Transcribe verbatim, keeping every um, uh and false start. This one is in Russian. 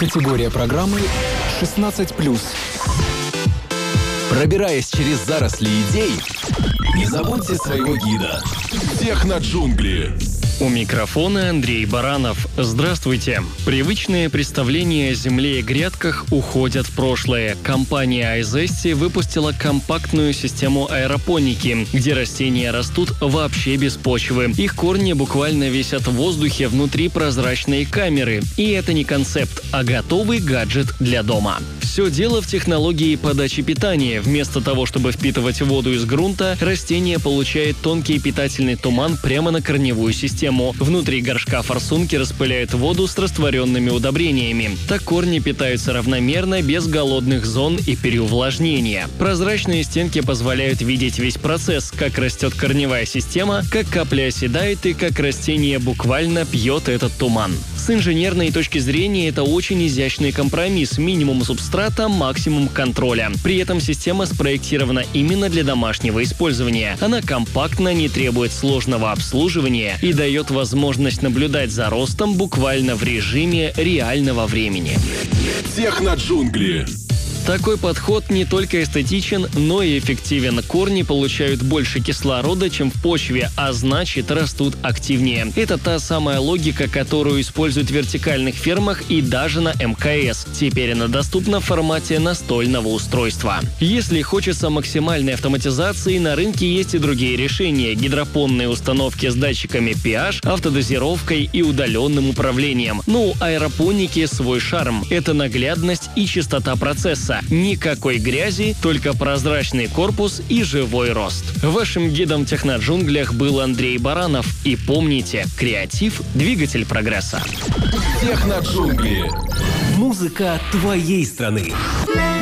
Категория программы шестнадцать плюс. Пробираясь через заросли идей, не забудьте своего гида. Техноджунгли. У микрофона Андрей Баранов. Здравствуйте. Привычные представления о земле и грядках уходят в прошлое. Компания iZesty выпустила компактную систему аэропоники, где растения растут вообще без почвы. Их корни буквально висят в воздухе внутри прозрачной камеры. И это не концепт, а готовый гаджет для дома. Все дело в технологии подачи питания. Вместо того, чтобы впитывать воду из грунта, растение получает тонкий питательный туман прямо на корневую систему. Внутри горшка форсунки распыляют воду с растворенными удобрениями. Так корни питаются равномерно, без голодных зон и переувлажнения. Прозрачные стенки позволяют видеть весь процесс, как растет корневая система, как капля оседает и как растение буквально пьет этот туман. С инженерной точки зрения это очень изящный компромисс: минимум субстрата, максимум контроля. При этом система спроектирована именно для домашнего использования. Она компактна, не требует сложного обслуживания и дает возможность наблюдать за ростом буквально в режиме реального времени. Техноджунгли. Такой подход не только эстетичен, но и эффективен. Корни получают больше кислорода, чем в почве, а значит, растут активнее. Это та самая логика, которую используют в вертикальных фермах и даже на эм ка эс. Теперь она доступна в формате настольного устройства. Если хочется максимальной автоматизации, на рынке есть и другие решения: гидропонные установки с датчиками pH, автодозировкой и удаленным управлением. Но у аэропоники свой шарм – это наглядность и чистота процесса. Никакой грязи, только прозрачный корпус и живой рост. Вашим гидом в техноджунглях был Андрей Баранов. И помните, креатив – двигатель прогресса. Техноджунгли. Музыка твоей страны.